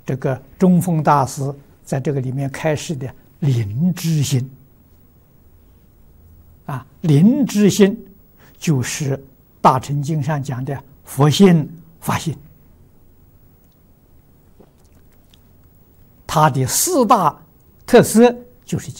这个中峰大师在这个里面开示的灵知心啊，灵知心就是大乘经上讲的佛心、法心，它的4大特色就是